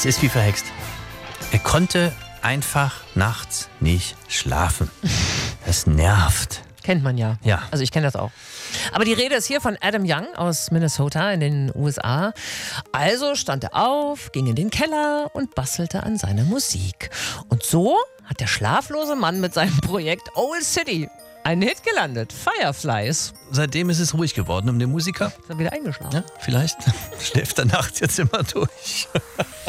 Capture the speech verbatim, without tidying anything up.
Es ist wie verhext. Er konnte einfach nachts nicht schlafen. Das nervt. Kennt man ja. Ja. Also ich kenne das auch. Aber die Rede ist hier von Adam Young aus Minnesota in den U S A. Also stand er auf, ging in den Keller und bastelte an seiner Musik. Und so hat der schlaflose Mann mit seinem Projekt Owl City einen Hit gelandet. Fireflies. Seitdem ist es ruhig geworden um den Musiker. Ist er wieder eingeschlafen? Ja, vielleicht schläft er nachts jetzt immer durch.